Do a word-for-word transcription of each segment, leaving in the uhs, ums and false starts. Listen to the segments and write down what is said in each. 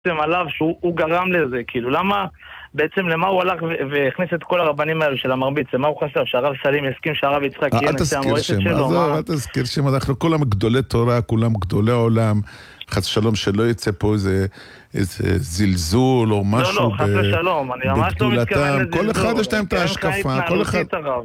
עליו שהוא הוא גרם לזה, כאילו, למה, בעצם למה הוא הלך והכניס את כל הרבנים האלו של המרביץ, למה הוא חסר, שהרב סלים יסכים שהרב יצחק יהיה נשיא המועצת שלו? אל תזכיר שם, אנחנו כולם גדולי תורה, כולם גדולי עולם, חס שלום שלא יצא פה איזה, איזה זלזול או משהו. לא, לא, חס ושלום, אני ממש לא מתכוון לזלזול. כל אחד יש להם את ההשקפה, כל אחד...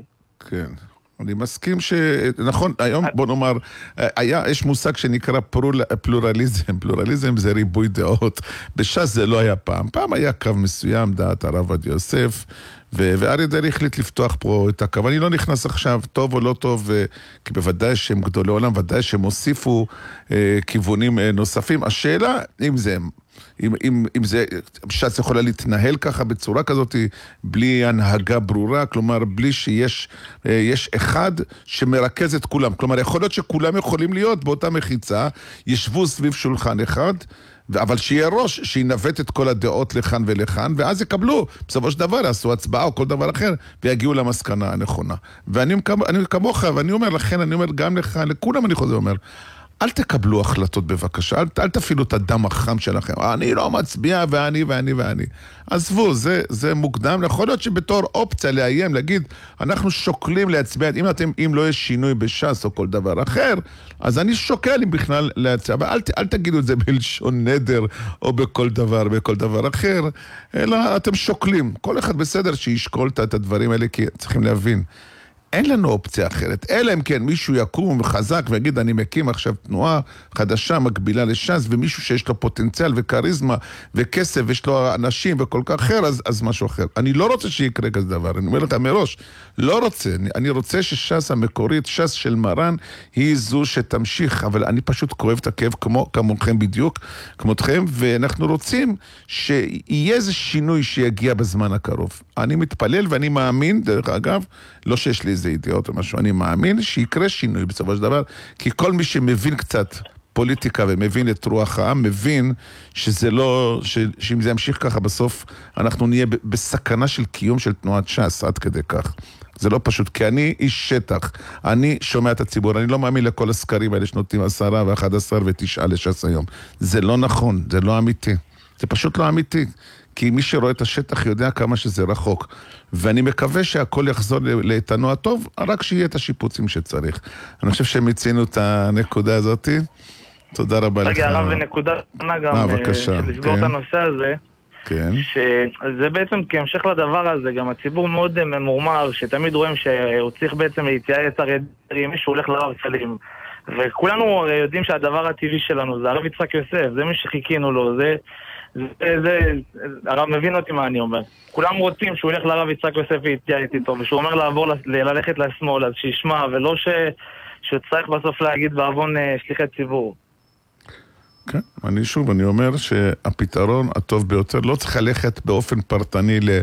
כן. אני מסכים ש... נכון, היום בוא נאמר, היה, יש מושג שנקרא פרול, פלורליזם, פלורליזם זה ריבוי דעות, בש"ס זה לא היה פעם, פעם היה קו מסוים, דעת הרב עובדיה יוסף, ו- ואריה דרעי החליט לפתוח פה את הקו, אני לא נכנס עכשיו טוב או לא טוב, כי בוודאי שהם גדולי עולם, ודאי שהם הוסיפו אה, כיוונים אה, נוספים, השאלה אם זה... אם, אם, אם זה, ש"ס יכולה להתנהל ככה בצורה כזאת, בלי הנהגה ברורה, כלומר, בלי שיש יש אחד שמרכז את כולם. כלומר, יכול להיות שכולם יכולים להיות באותה מחיצה, ישבו סביב שולחן אחד, אבל שיהיה ראש, שינווט את כל הדעות לכאן ולכאן, ואז יקבלו, בסופו של דבר, עשו הצבעה או כל דבר אחר, ויגיעו למסקנה הנכונה. ואני אני, כמוך, ואני אומר לכן, אני אומר גם לך, לכולם אני חוזר אומר, אל תקבלו החלטות בבקשה, אל, אל תפעילו את הדם החם שלכם. אני לא מצביע ואני ואני ואני. עזבו, זה, זה מוקדם. יכול להיות שבתור אופציה לאיים, להגיד, אנחנו שוקלים להצביע, אם, אתם, אם לא יש שינוי בש"ס או כל דבר אחר, אז אני שוקל אם בכלל להצביע. אבל אל, אל תגידו את זה בלשון נדר או בכל דבר, בכל דבר אחר, אלא אתם שוקלים. כל אחד בסדר שישקול את הדברים האלה, כי צריכים להבין. אין לנו אופציה אחרת, אלא אם כן מישהו יקום חזק ויגיד אני מקים עכשיו תנועה חדשה מקבילה לש"ס, ומישהו שיש לו פוטנציאל וקריזמה וכסף ויש לו אנשים וכל כך אחר, אז, אז משהו אחר. אני לא רוצה שיקרה כזה דבר, אני אומר לך מראש, לא רוצה, אני, אני רוצה שש"ס המקורית, ש"ס של מרן, היא זו שתמשיך, אבל אני פשוט כואב את הכאב כמו, כמוכם בדיוק, כמותכם, ואנחנו רוצים שיהיה איזה שינוי שיגיע בזמן הקרוב. אני מתפלל ואני מאמין, דרך אגב, לא שיש לי איזה אידיוט או משהו, אני מאמין שיקרה שינוי בסופו של דבר, כי כל מי שמבין קצת פוליטיקה ומבין את רוח העם, מבין שזה לא, ש, שאם זה ימשיך ככה בסוף, אנחנו נהיה בסכנה של קיום של תנועת ש"ס, עד כדי כך. זה לא פשוט, כי אני איש שטח, אני שומע את הציבור, אני לא מאמין לכל הסקרים האלה שנותנים עשרה ואחד עשר ותשעה לש"ס היום. זה לא נכון, זה לא אמיתי. זה פשוט לא אמיתי. כי מי שרואה את השטח יודע כמה שזה רחוק. ואני מקווה שהכל יחזור לאיתנו הטוב, רק שיהיה את השיפוצים שצריך. אני חושב שהם הצינו את הנקודה הזאת. תודה רבה לך. רגע, הרב, ונקודה גם לסגור את הנושא הזה. כן. שזה בעצם כהמשך לדבר הזה, גם הציבור מאוד ממורמר, שתמיד רואים שהוא צריך בעצם להתייעץ הרי מישהו הולך לרב סלים. וכולנו יודעים שהדבר הטבעי שלנו זה הרב יצחק יוסף, זה מי שחיכינו לו, זה... זה, זה, הרב מבין אותי מה אני אומר. כולם רוצים שהוא ילך לרב יצחק יוסף ויתייעץ איתו, ושהוא אומר לעבור, ללכת לשמאל, אז שישמע, ולא ש, שצריך בסוף להגיד בעוון שליחי ציבור. כן, אני שוב, אני אומר שהפתרון הטוב ביותר לא צריך ללכת באופן פרטני ל...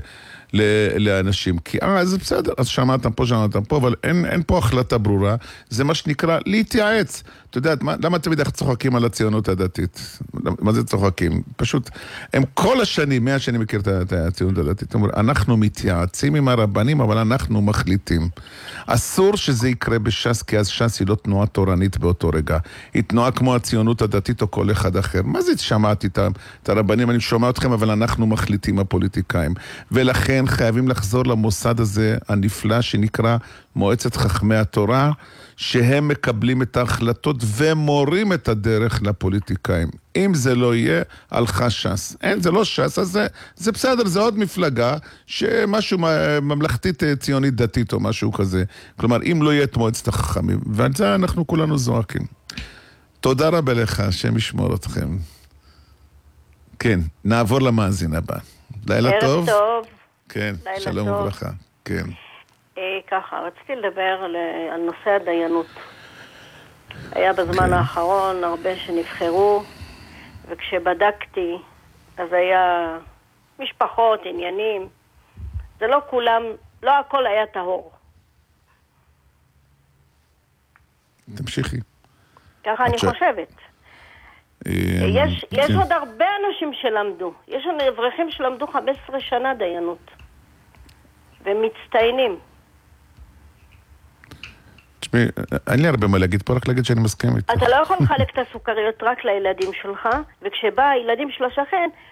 לאנשים, כי אה, זה בסדר, אז שמעתם פה, שמעתם פה, אבל אין, אין פה החלטה ברורה, זה מה שנקרא להתייעץ. אתה יודע, למה תמיד איך צוחקים על הציונות הדתית? מה זה צוחקים? פשוט, הם כל השנים, מאה שנים מכיר את הציונות הדתית, אומר, אנחנו מתייעצים עם הרבנים, אבל אנחנו מחליטים. אסור שזה יקרה בש"ס, כי אז ש"ס היא לא תנועה תורנית באותו רגע. היא תנועה כמו הציונות הדתית או כל אחד אחר. מה זה שמעתי את הרבנים? אני שומע אתכם, אבל אנחנו מחליטים הפוליטיקאים. ולכן חייבים לחזור למוסד הזה הנפלא שנקרא מועצת חכמי התורה, שהם מקבלים את ההחלטות ומורים את הדרך לפוליטיקאים. אם זה לא יהיה, הלכה ש"ס. אין, זה לא ש"ס, אז זה, זה בסדר, זה עוד מפלגה שמשהו ממלכתית ציונית דתית או משהו כזה. כלומר, אם לא יהיה את מועצת החכמים. ועל זה אנחנו כולנו זועקים. תודה רבה לך, השם ישמור אתכם. כן, נעבור למאזין הבא. לילה טוב. ערב טוב. כן, שלום וברכה. כן. אה, ככה, רציתי לדבר על, על נושא הדיינות. היה בזמן כן. האחרון הרבה שנבחרו, וכשבדקתי, אז היה משפחות, עניינים. זה לא כולם, לא הכל היה טהור. תמשיכי. ככה אני חושבת. יש, יש עוד הרבה אנשים שלמדו. יש לנו אברכים שלמדו חמש עשרה שנה דיינות. ומצטיינים. תשמעי, אין לי הרבה מה להגיד פה, רק להגיד שאני מסכים איתך. אתה לא יכול לחלק את הסוכריות רק לילדים שלך, וכשבא הילדים של השכן,